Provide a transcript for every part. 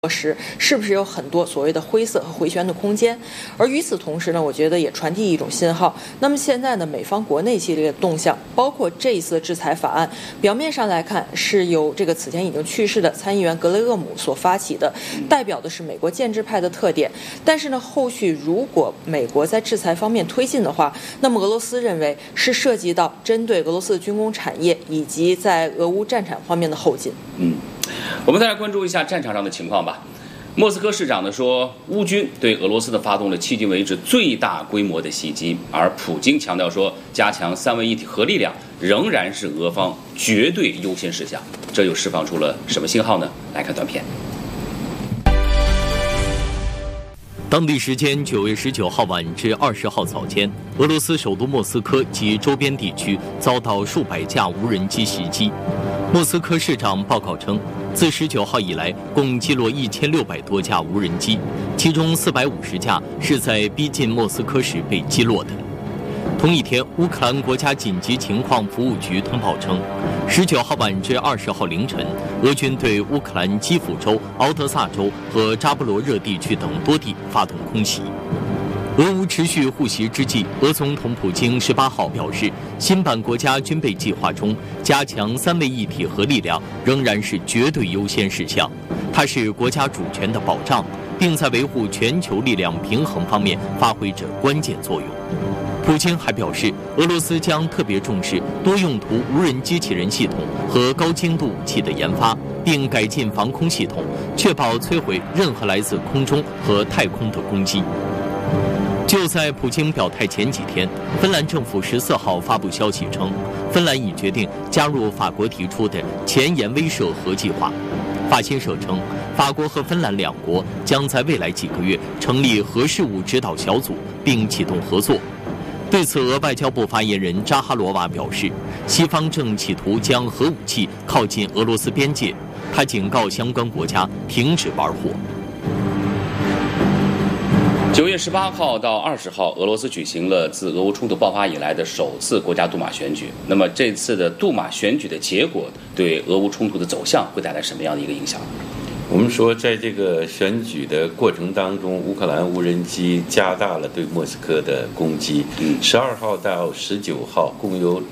时是不是有很多所谓的灰色和回旋的空间？而与此同时呢，我觉得也传递一种信号。那么现在呢，美方国内系列的动向，包括这一次的制裁法案，表面上来看是由这个此前已经去世的参议员格雷厄姆所发起的，代表的是美国建制派的特点。但是呢，后续如果美国在制裁方面推进的话，那么俄罗斯认为是涉及到针对俄罗斯的军工产业以及在俄乌战场方面的后劲。 我们再来关注一下战场上的情况吧。莫斯科市长呢说，乌军对俄罗斯发动了迄今为止最大规模的袭击，而普京强调说，加强三位一体核力量仍然是俄方绝对优先事项。这又释放出了什么信号呢？来看短片。 当地时间9月19号晚至20号早间，俄罗斯首都莫斯科及周边地区遭到数百架无人机袭击。莫斯科市长报告称，自19号以来，共击落1600多架无人机，其中450架是在逼近莫斯科时被击落的。同一天，乌克兰国家紧急情况服务局通报称，19号晚至20号凌晨，俄军对乌克兰基辅州、敖德萨州和扎波罗热地区等多地发动空袭。俄乌持续互袭之际，俄总统普京18号表示，新版国家军备计划中加强三位一体核力量仍然是绝对优先事项，它是国家主权的保障，并在维护全球力量平衡方面发挥着关键作用。普京还表示，俄罗斯将特别重视多用途无人机器人系统和高精度武器的研发，并改进防空系统，确保摧毁任何来自空中和太空的攻击。就在普京表态前几天，芬兰政府14号发布消息称，芬兰已决定加入法国提出的前沿威慑核计划。法新社称，法国和芬兰两国将在未来几个月成立核事务指导小组，并启动合作。对此，俄外交部发言人扎哈罗娃表示，西方正企图将核武器靠近俄罗斯边界，他警告相关国家停止玩火。 9月18号到20号，俄罗斯举行了自俄乌冲突爆发以来的首次国家杜马选举。那么这次的杜马选举的结果对俄乌冲突的走向会带来什么样的一个影响？ 我们说，在这个选举的过程当中，乌克兰无人机加大了对莫斯科的攻击。12号到19号，共有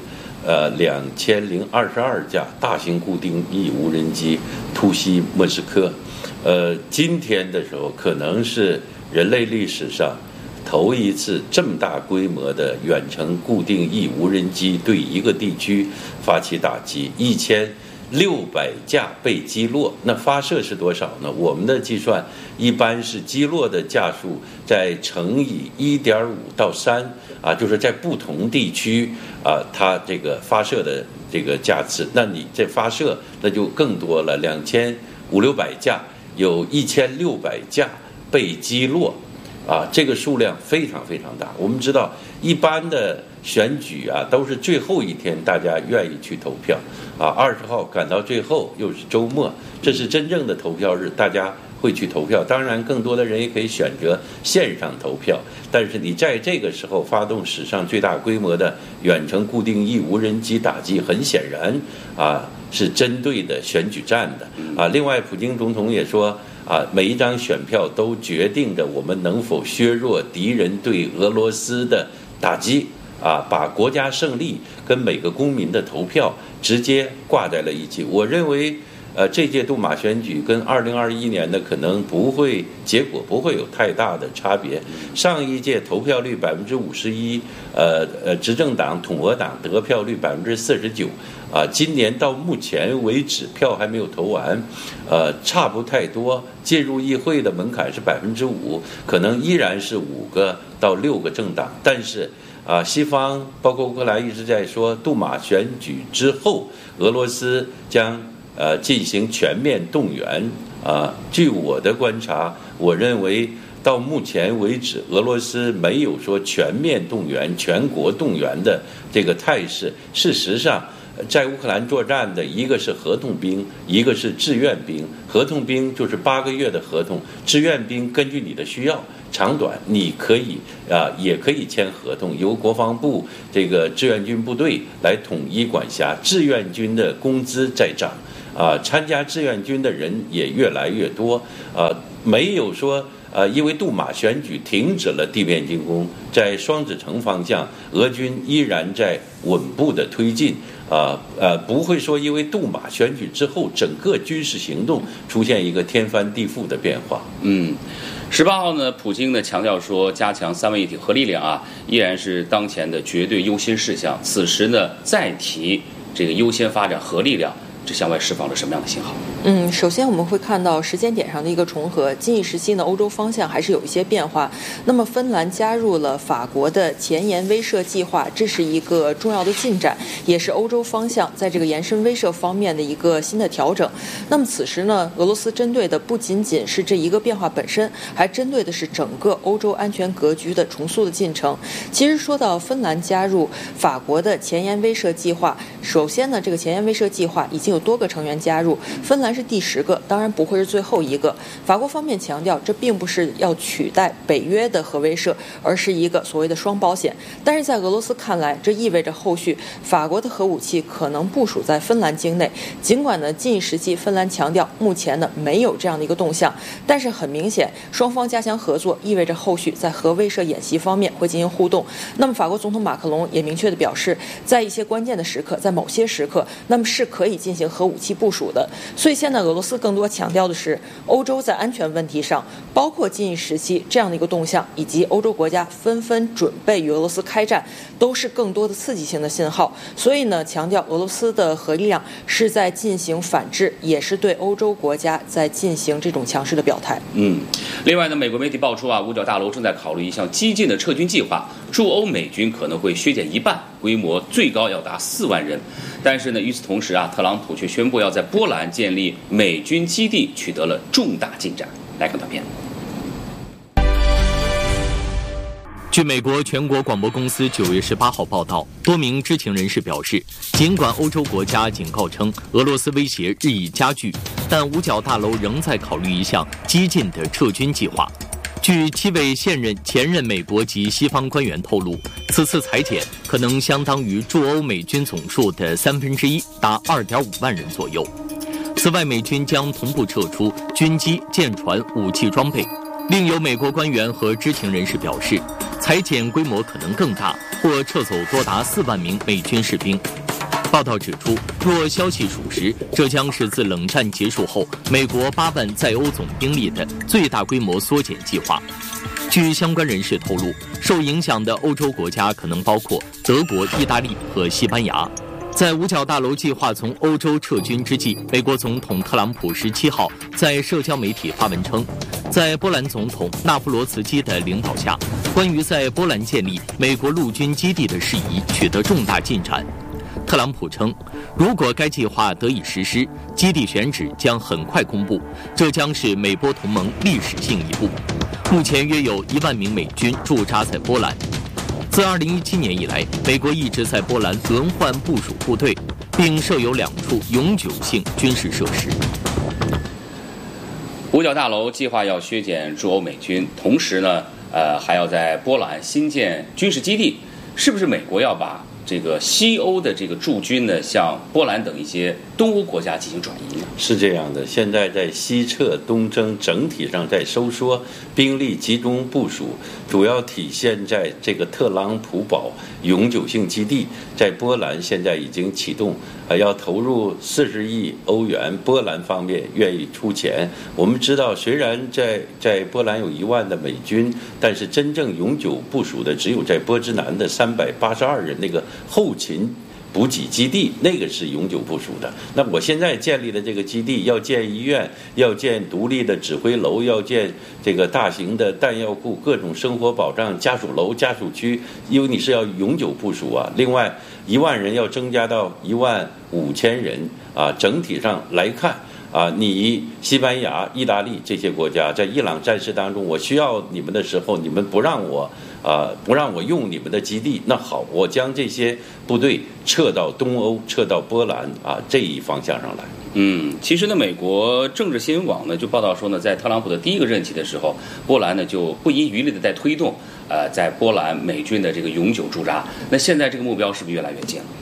2022架大型固定翼无人机突袭莫斯科。今天的时候，可能是人类历史上头一次这么大规模的远程固定翼无人机对一个地区发起打击，1600架被击落。那发射是多少呢？我们的计算一般是击落的架数再乘以1.5到3就是在不同地区它这个发射的这个架次，那你这发射那就更多了，2500-600架，有1600架被击落这个数量非常非常大。我们知道，一般的选举都是最后一天大家愿意去投票20号赶到最后又是周末，这是真正的投票日，大家会去投票。当然，更多的人也可以选择线上投票，但是你在这个时候发动史上最大规模的远程固定翼无人机打击，很显然是针对的选举战的另外，普京总统也说每一张选票都决定着我们能否削弱敌人对俄罗斯的打击把国家胜利跟每个公民的投票直接挂在了一起。我认为这届杜马选举跟2021年的可能结果不会有太大的差别。上一届投票率51%，执政党统俄党得票率49%，今年到目前为止票还没有投完，差不太多。进入议会的门槛是5%，可能依然是5个到6个政党，但是西方包括乌克兰一直在说，杜马选举之后，俄罗斯将进行全面动员据我的观察，我认为到目前为止，俄罗斯没有说全面动员、全国动员的这个态势。事实上，在乌克兰作战的一个是合同兵，一个是志愿兵。合同兵就是8个月的合同，志愿兵根据你的需要长短，你可以也可以签合同，由国防部这个志愿军部队来统一管辖。志愿军的工资在涨， 参加志愿军的人也越来越多，没有说因为杜马选举停止了地面进攻，在双子城方向，俄军依然在稳步的推进，不会说因为杜马选举之后，整个军事行动出现一个天翻地覆的变化。 18号呢，普京呢强调说，加强三位一体核力量依然是当前的绝对优先事项。此时呢，再提这个优先发展核力量，这向外释放了什么样的信号？ 首先我们会看到时间点上的一个重合，近一时期呢，欧洲方向还是有一些变化。那么芬兰加入了法国的前沿威慑计划，这是一个重要的进展，也是欧洲方向在这个延伸威慑方面的一个新的调整。那么此时呢，俄罗斯针对的不仅仅是这一个变化本身，还针对的是整个欧洲安全格局的重塑的进程。其实说到芬兰加入法国的前沿威慑计划，首先呢，这个前沿威慑计划已经有多个成员加入，芬兰是第10个，当然不会是最后一个。法国方面强调，这并不是要取代北约的核威慑，而是一个所谓的双保险。但是在俄罗斯看来，这意味着后续法国的核武器可能部署在芬兰境内。尽管呢，近一时期芬兰强调目前呢没有这样的一个动向，但是很明显，双方加强合作意味着后续在核威慑演习方面会进行互动。那么法国总统马克龙也明确地表示，在一些关键的时刻，在某些时刻，那么是可以进行核武器部署的。所以现在俄罗斯更多强调的是欧洲在安全问题上，包括近一时期这样的一个动向，以及欧洲国家纷纷准备与俄罗斯开战，都是更多的刺激性的信号。所以呢，强调俄罗斯的核力量是在进行反制，也是对欧洲国家在进行这种强势的表态。 另外呢，美国媒体爆出五角大楼正在考虑一项激进的撤军计划，驻欧美军可能会削减一半，规模最高要达4万人。但是呢，与此同时特朗普却宣布要在波兰建立美军基地，取得了重大进展。来看短片。 据美国全国广播公司9月18号报道，多名知情人士表示，尽管欧洲国家警告称俄罗斯威胁日益加剧，但五角大楼仍在考虑一项激进的撤军计划。据7位前任美国及西方官员透露，此次裁减可能相当于驻欧美军总数的1/3，达2.5万人左右。此外，美军将同步撤出军机、舰船、武器装备。另有美国官员和知情人士表示，裁减规模可能更大，或撤走多达4万名美军士兵。报道指出，若消息属实，这将是自冷战结束后美国8万在欧总兵力的最大规模缩减计划。据相关人士透露，受影响的欧洲国家可能包括德国、意大利和西班牙。在五角大楼计划从欧洲撤军之际，美国总统特朗普17号在社交媒体发文称，在波兰总统纳夫罗茨基的领导下，关于在波兰建立美国陆军基地的事宜取得重大进展。特朗普称，如果该计划得以实施，基地选址将很快公布，这将是美波同盟历史性一步。目前约有1万名美军驻扎在波兰。自2017年以来，美国一直在波兰轮换部署部队，并设有2处永久性军事设施。 五角大楼计划要削减驻欧美军，同时呢，还要在波兰新建军事基地，是不是美国要把这个西欧的这个驻军呢，向波兰等一些东欧国家进行转移呢？ 是这样的，现在在西撤东征，整体上在收缩，兵力集中部署，主要体现在这个特朗普堡永久性基地，在波兰现在已经启动，要投入40亿欧元，波兰方面愿意出钱。我们知道，虽然在波兰有1万的美军，但是真正永久部署的只有在波兹南的382人那个后勤补给基地，那个是永久部署的。那我现在建立的这个基地，要建医院，要建独立的指挥楼，要建这个大型的弹药库，各种生活保障家属楼、家属区，因为你是要永久部署啊。另外1万人要增加到15000人啊。整体上来看啊，你西班牙、意大利这些国家在伊朗战事当中，我需要你们的时候，你们不让我用你们的基地，那好，我将这些部队撤到东欧，撤到波兰啊这一方向上来。 其实呢，美国政治新闻网呢就报道说呢，在特朗普的第1个任期的时候，波兰呢就不遗余力的在推动在波兰美军的这个永久驻扎。那现在这个目标是不是越来越近了？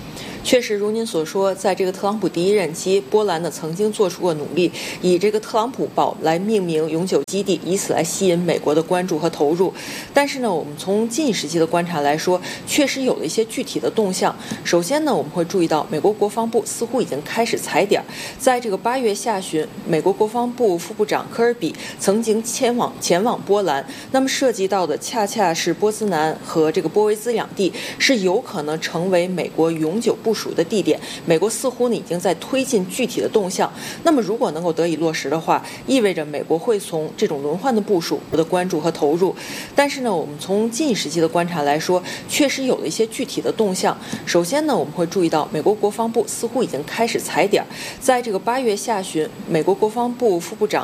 确实如您所说，在这个特朗普第一任期，波兰呢曾经做出过努力，以这个特朗普堡来命名永久基地，以此来吸引美国的关注和投入。但是呢，我们从近时期的观察来说，确实有了一些具体的动向。首先呢，我们会注意到美国国防部似乎已经开始踩点。在这个8月下旬，美国国防部副部长科尔比曾经前往波兰，那么涉及到的恰恰是波兹南和这个波维兹两地，是有可能成为美国永久部署的地点。美国似乎呢已经在推进具体的动向。那么如果能够得以落实的话，意味着美国会从这种轮换的部署的关注和投入。但是呢，我们从近时期的观察来说，确实有了一些具体的动向。首先呢，我们会注意到美国国防部似乎已经开始踩点。在这个8月下旬，美国国防部副部长